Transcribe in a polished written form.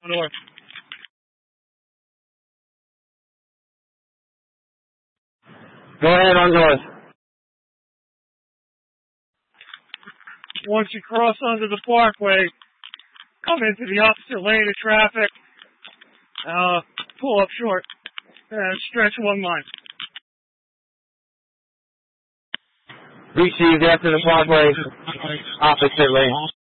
north. Go ahead on north. Once you cross under the parkway, come into the opposite lane of traffic, pull up short, and stretch 1 line. Received after the parkway, opposite lane.